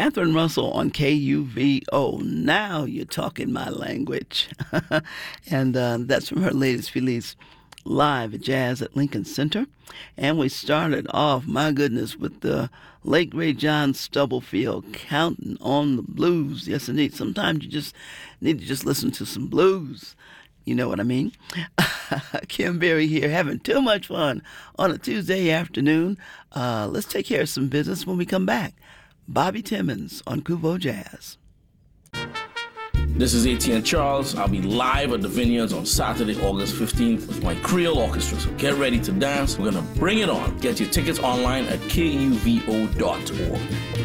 Catherine Russell on KUVO. Now you're talking my language. And that's from her latest release, Live at Jazz at Lincoln Center. And we started off, my goodness, with the late great John Stubblefield, Counting on the Blues. Yes, indeed. Sometimes you just need to just listen to some blues. You know what I mean? Kim Berry here, having too much fun on a Tuesday afternoon. Let's take care of some business when we come back. Bobby Timmons on KUVO Jazz. This is ATN Charles. I'll be live at the Vineyards on Saturday, August 15th with my Creole Orchestra. So get ready to dance. We're going to bring it on. Get your tickets online at kuvo.org.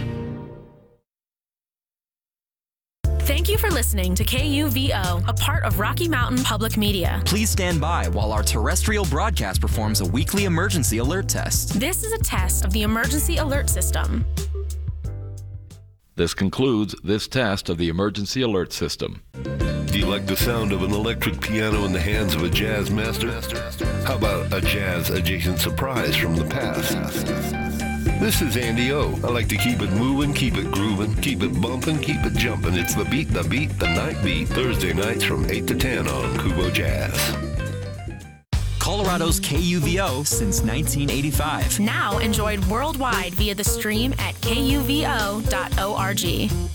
Thank you for listening to KUVO, a part of Rocky Mountain Public Media. Please stand by while our terrestrial broadcast performs a weekly emergency alert test. This is a test of the emergency alert system. This concludes this test of the emergency alert system. Do you like the sound of an electric piano in the hands of a jazz master? How about a jazz-adjacent surprise from the past? This is Andy O. I like to keep it moving, keep it grooving, keep it bumping, keep it jumping. It's the beat, the night beat. Thursday nights from 8 to 10 on KUVO Jazz. Colorado's KUVO since 1985. Now enjoyed worldwide via the stream at kuvo.org.